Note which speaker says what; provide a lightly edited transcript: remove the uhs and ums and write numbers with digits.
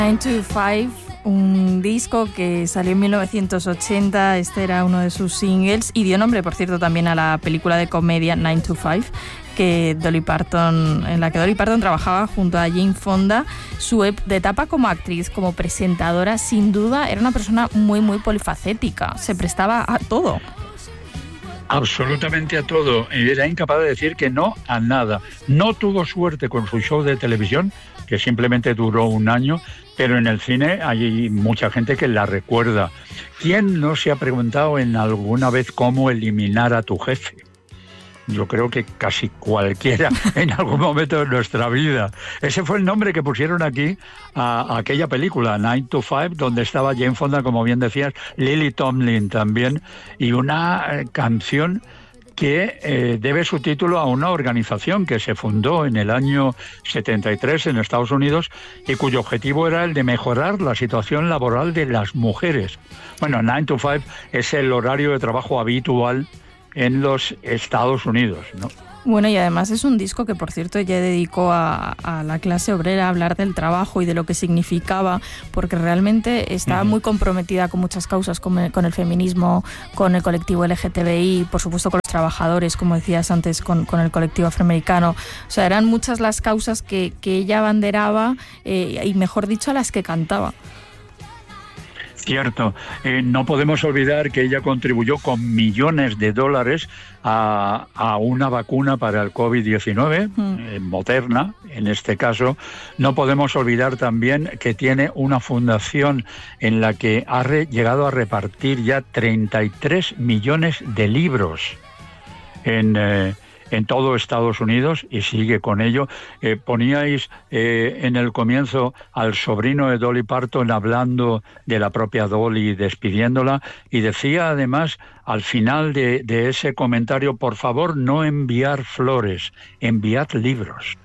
Speaker 1: 9 to 5, un disco que salió en 1980, este era uno de sus singles y dio nombre, por cierto, también a la película de comedia 9 to 5, en la que Dolly Parton trabajaba junto a Jane Fonda. Su etapa como actriz, como presentadora, sin duda era una persona muy, muy polifacética, se prestaba a todo.
Speaker 2: Absolutamente a todo. Era incapaz de decir que no a nada. No tuvo suerte con su show de televisión, que simplemente duró un año, pero en el cine hay mucha gente que la recuerda. ¿Quién no se ha preguntado en alguna vez cómo eliminar a tu jefe? Yo creo que casi cualquiera en algún momento de nuestra vida. Ese fue el nombre que pusieron aquí a aquella película, 9 to 5, donde estaba Jane Fonda, como bien decías, Lily Tomlin también, y una canción que debe su título a una organización que se fundó en el año 73 en Estados Unidos y cuyo objetivo era el de mejorar la situación laboral de las mujeres. Bueno, 9 to 5 es el horario de trabajo habitual en los Estados Unidos, ¿no?
Speaker 1: Bueno, y además es un disco que, por cierto, ella dedicó a la clase obrera, a hablar del trabajo y de lo que significaba, porque realmente estaba muy comprometida con muchas causas, con el feminismo, con el colectivo LGTBI, por supuesto con los trabajadores, como decías antes, con el colectivo afroamericano. O sea, eran muchas las causas que ella abanderaba y, mejor dicho, a las que cantaba.
Speaker 2: Cierto. No podemos olvidar que ella contribuyó con millones de dólares a una vacuna para el COVID-19, Moderna, en este caso. No podemos olvidar también que tiene una fundación en la que ha llegado a repartir ya 33 millones de libros en todo Estados Unidos y sigue con ello. Poníais en el comienzo al sobrino de Dolly Parton hablando de la propia Dolly, despidiéndola, y decía además al final de ese comentario: por favor, no enviar flores, enviad libros.